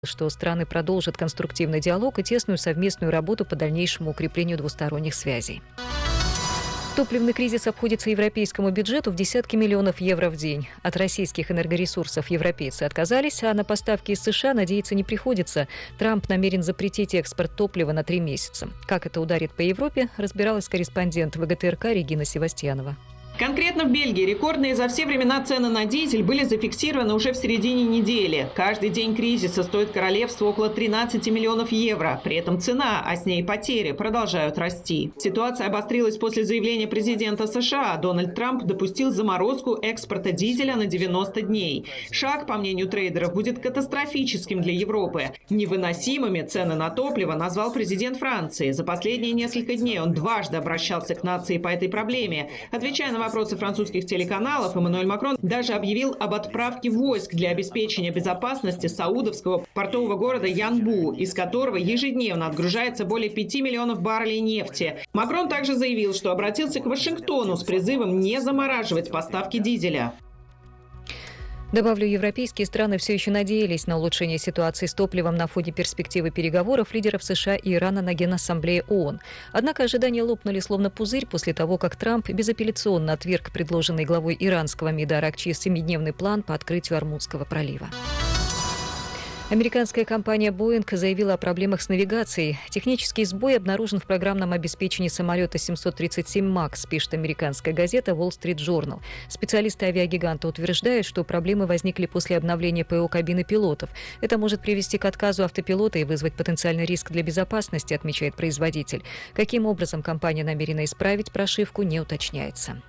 что страны продолжат конструктивный диалог и тесную совместную работу по дальнейшему укреплению двусторонних связей. Топливный кризис обходится европейскому бюджету в десятки миллионов евро в день. От российских энергоресурсов европейцы отказались, а на поставки из США надеяться не приходится. Трамп намерен запретить экспорт топлива на 3 месяца. Как это ударит по Европе, разбиралась корреспондент ВГТРК Регина Севастьянова. Конкретно в Бельгии рекордные за все времена цены на дизель были зафиксированы уже в середине недели. Каждый день кризиса стоит королевству около 13 миллионов евро. При этом цена, а с ней потери, продолжают расти. Ситуация обострилась после заявления президента США. Дональд Трамп допустил заморозку экспорта дизеля на 90 дней. Шаг, по мнению трейдеров, будет катастрофическим для Европы. Невыносимыми цены на топливо назвал президент Франции. За последние несколько дней он дважды обращался к нации по этой проблеме. Отвечая на вопросы французских телеканалов, Эммануэль Макрон даже объявил об отправке войск для обеспечения безопасности саудовского портового города Янбу, из которого ежедневно отгружается более 5 миллионов баррелей нефти. Макрон также заявил, что обратился к Вашингтону с призывом не замораживать поставки дизеля. Добавлю, европейские страны все еще надеялись на улучшение ситуации с топливом на фоне перспективы переговоров лидеров США и Ирана на Генассамблее ООН. Однако ожидания лопнули словно пузырь после того, как Трамп безапелляционно отверг предложенный главой иранского МИДа Аракчи 7-дневный план по открытию Ормузского пролива. Американская компания Boeing заявила о проблемах с навигацией. Технический сбой обнаружен в программном обеспечении самолета 737 МАКС, пишет американская газета Wall Street Journal. Специалисты авиагиганта утверждают, что проблемы возникли после обновления ПО кабины пилотов. Это может привести к отказу автопилота и вызвать потенциальный риск для безопасности, отмечает производитель. Каким образом компания намерена исправить прошивку, не уточняется.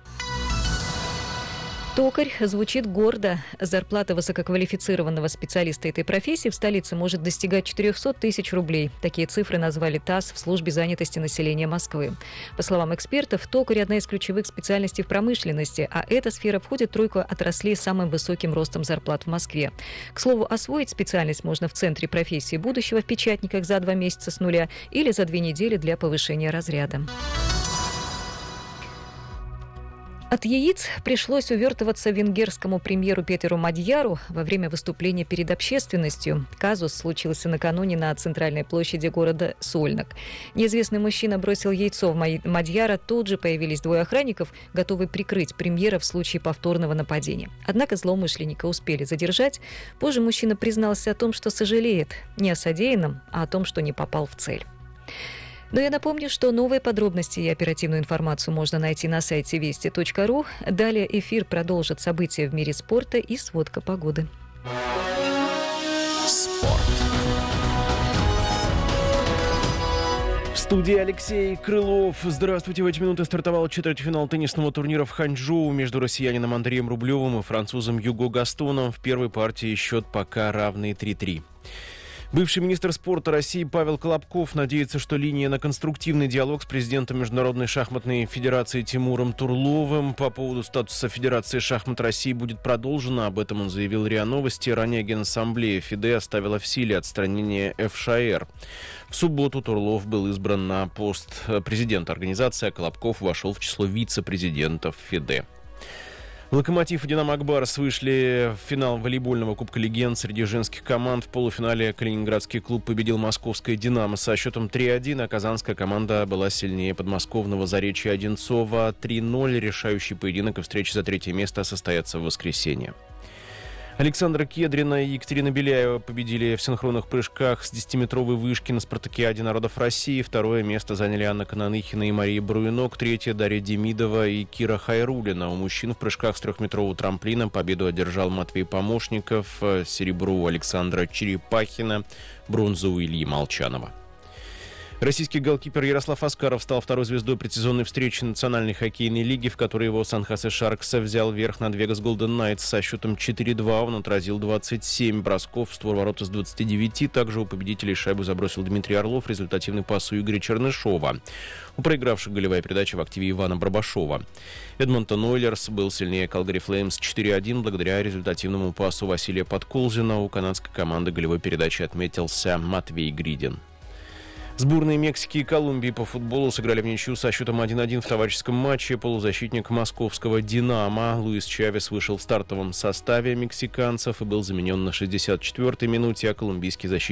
Токарь звучит гордо. Зарплата высококвалифицированного специалиста этой профессии в столице может достигать 400 тысяч рублей. Такие цифры назвали ТАСС в службе занятости населения Москвы. По словам экспертов, токарь – одна из ключевых специальностей в промышленности, а эта сфера входит в тройку отраслей с самым высоким ростом зарплат в Москве. К слову, освоить специальность можно в Центре профессии будущего в Печатниках за 2 месяца с нуля или за 2 недели для повышения разряда. От яиц пришлось увертываться венгерскому премьеру Петеру Мадьяру во время выступления перед общественностью. Казус случился накануне на центральной площади города Сольнок. Неизвестный мужчина бросил яйцо в Мадьяра, тут же появились 2 охранников, готовые прикрыть премьера в случае повторного нападения. Однако злоумышленника успели задержать. Позже мужчина признался о том, что сожалеет не о содеянном, а о том, что не попал в цель. Но я напомню, что новые подробности и оперативную информацию можно найти на сайте вести.ру. Далее эфир продолжит события в мире спорта и сводка погоды. Спорт. В студии Алексей Крылов. Здравствуйте. В эти минуты стартовал четвертьфинал теннисного турнира в Ханчжоу между россиянином Андреем Рублевым и французом Юго Гастоном. В первой партии счет пока равный 3-3. Бывший министр спорта России Павел Колобков надеется, что линия на конструктивный диалог с президентом Международной шахматной федерации Тимуром Турловым по поводу статуса Федерации шахмат России будет продолжена. Об этом он заявил РИА Новости. Ранее Генассамблея ФИДЕ оставила в силе отстранение ФШР. В субботу Турлов был избран на пост президента организации, а Колобков вошел в число вице-президентов ФИДЕ. Локомотив и Динамо Ак Барс вышли в финал волейбольного Кубка Легенд среди женских команд. В полуфинале калининградский клуб победил московское «Динамо» со счетом 3-1, а казанская команда была сильнее подмосковного «Заречья» Одинцова 3-0. Решающий поединок и встреча за 3-е место состоятся в воскресенье. Александра Кедрина и Екатерина Беляева победили в синхронных прыжках с 10-метровой вышки на спартакиаде народов России. 2-е место заняли Анна Кононыхина и Мария Бруенок. 3-е Дарья Демидова и Кира Хайрулина. У мужчин в прыжках с 3-метрового трамплина победу одержал Матвей Помощников, серебро у Александра Черепахина, бронзу у Ильи Молчанова. Российский голкипер Ярослав Аскаров стал второй звездой предсезонной встречи Национальной хоккейной лиги, в которой его Сан-Хосе Шаркс взял верх над Вегас Голден Найтс со счетом 4-2. Он отразил 27 бросков в створ ворот из 29. Также у победителей шайбу забросил Дмитрий Орлов, результативный пас у Игоря Чернышова. У проигравших голевая передача в активе Ивана Барбашова. Эдмонтон Ойлерс был сильнее Калгари Флеймс 4-1 благодаря результативному пасу Василия Подколзина. У канадской команды голевой передачи отметился Матвей Гридин. Сборные Мексики и Колумбии по футболу сыграли в ничью со счетом 1-1 в товарищеском матче. Полузащитник московского «Динамо» Луис Чавес вышел в стартовом составе мексиканцев и был заменен на 64-й минуте, а колумбийский защитник